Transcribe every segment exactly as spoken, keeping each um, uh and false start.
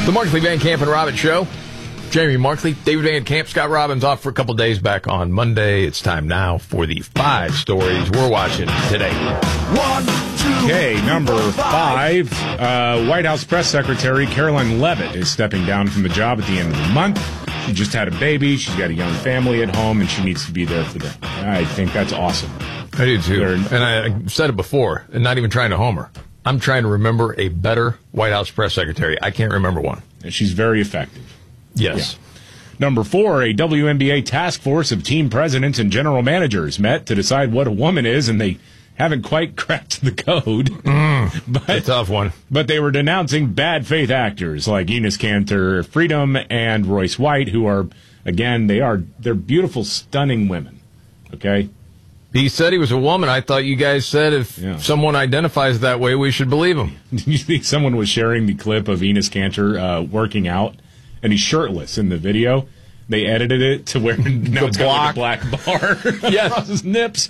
The Markley, Van Camp, and Robbins Show. Jamie Markley, David Van Camp, Scott Robbins off for a couple days back on Monday. It's time now for the five stories we're watching today. One, two, okay, number five. Uh, White House Press Secretary Caroline Leavitt is stepping down from the job at the end of the month. She just had a baby. She's got a young family at home, and she needs to be there for them. I think that's awesome. I do, too. They're, and I, I said it before, and not even trying to homer. I'm trying to remember a better White House press secretary. I can't remember one. And she's very effective. Yes. Yeah. Number four, a W N B A task force of team presidents and general managers met to decide what a woman is, and they haven't quite cracked the code. Mm, but, a tough one. But they were denouncing bad faith actors like Enes Kanter, Freedom, and Royce White, who are, again, they are, they're beautiful, stunning women. Okay? He said he was a woman. I thought you guys said if yeah. someone identifies that way, we should believe him. You think someone was sharing the clip of Enes Kanter uh, working out, and he's shirtless in the video? They edited it to where now it's got like a black bar yes. across his nips,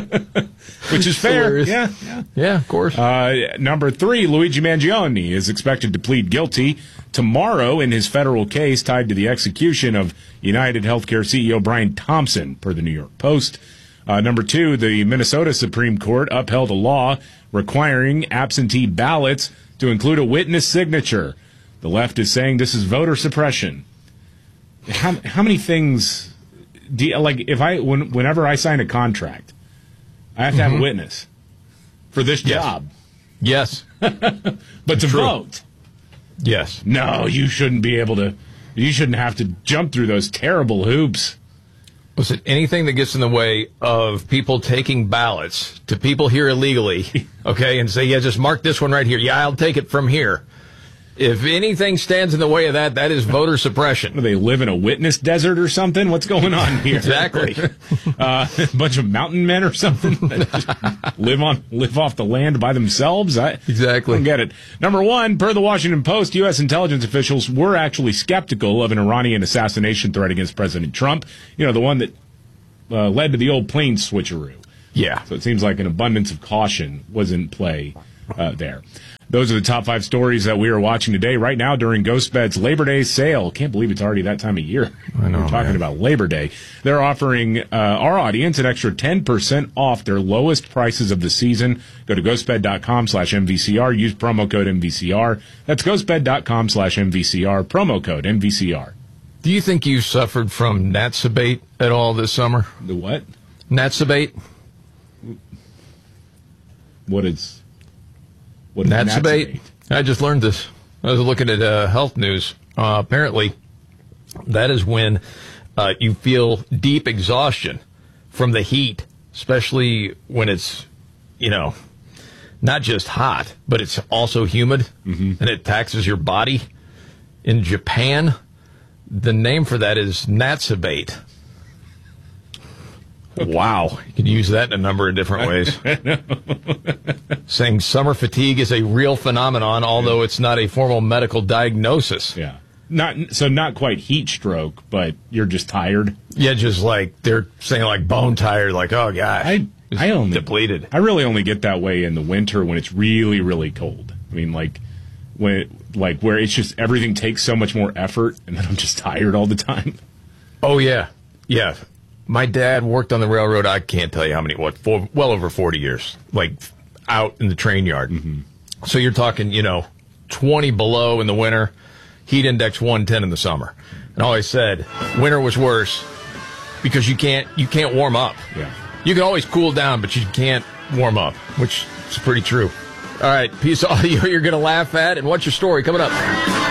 which is fair. Yeah, yeah, yeah, of course. Uh, number three, Luigi Mangione is expected to plead guilty tomorrow in his federal case tied to the execution of United Healthcare C E O Brian Thompson, per the New York Post. Uh, number two, the Minnesota Supreme Court upheld a law requiring absentee ballots to include a witness signature. The left is saying this is voter suppression. How how many things do you, like if I when, whenever I sign a contract, I have to have mm-hmm. a witness for this yes. job. Yes, but to True. vote, yes. No, you shouldn't be able to. You shouldn't have to jump through those terrible hoops. Listen, anything that gets in the way of people taking ballots to people here illegally, okay, and say, yeah, just mark this one right here. Yeah, I'll take it from here. If anything stands in the way of that, that is voter suppression. Do they live in a witness desert or something? What's going on here? Exactly. uh, a bunch of mountain men or something that just live on live off the land by themselves? I exactly. don't get it. Number one, per the Washington Post, U S intelligence officials were actually skeptical of an Iranian assassination threat against President Trump. You know, the one that uh, led to the old plane switcheroo. Yeah. So it seems like an abundance of caution was in play uh, there. Those are the top five stories that we are watching today. Right now, during GhostBed's Labor Day sale, can't believe it's already that time of year. I know, We're talking man. about Labor Day. They're offering uh, our audience an extra ten percent off their lowest prices of the season. Go to ghostbed.com slash MVCR. Use promo code M V C R. That's ghostbed.com slash M V C R. Promo code M V C R. Do you think you suffered from Natsabate at all this summer? The what? Natsabate? What is... What is Natsabate? Natsabate? I just learned this. I was looking at uh, health news. Uh, apparently, that is when uh, you feel deep exhaustion from the heat, especially when it's, you know, not just hot, but it's also humid, mm-hmm. and it taxes your body. In Japan, the name for that is Natsabate. Wow. You can use that in a number of different ways. Saying summer fatigue is a real phenomenon, although it's not a formal medical diagnosis. Yeah. Not so not quite heat stroke, but you're just tired. Yeah, just like they're saying like bone tired, like, oh gosh. I I only depleted. I really only get that way in the winter when it's really, really cold. I mean, like when it, like where it's just everything takes so much more effort and then I'm just tired all the time. Oh yeah. Yeah. My dad worked on the railroad, I can't tell you how many, what, four, well over forty years, like out in the train yard. Mm-hmm. So you're talking, you know, twenty below in the winter, heat index one ten in the summer. And I always said, winter was worse because you can't, you can't warm up. Yeah. You can always cool down, but you can't warm up, which is pretty true. All right, piece of audio you're going to laugh at, and what's your story coming up?